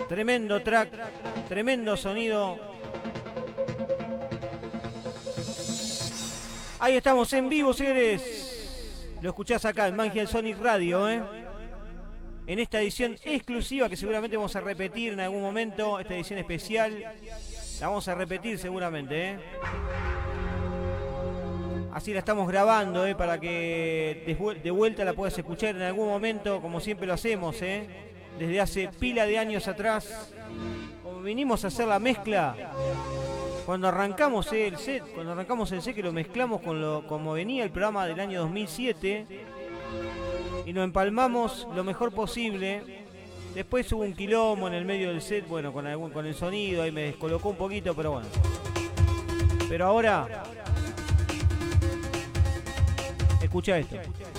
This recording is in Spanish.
Tremendo track, tremendo sonido. Ahí estamos en vivo, señores. Lo escuchás acá en Mangia Sonic Radio, en esta edición exclusiva que seguramente vamos a repetir en algún momento. Esta edición especial la vamos a repetir seguramente, Así la estamos grabando, para que de vuelta la puedas escuchar en algún momento, como siempre lo hacemos, desde hace pila de años atrás. Como vinimos a hacer la mezcla, cuando arrancamos el set, que lo mezclamos como venía el programa del año 2007, y lo empalmamos lo mejor posible. Después hubo un quilombo en el medio del set, bueno, con el sonido, ahí me descolocó un poquito, pero bueno. Pero ahora, escucha esto.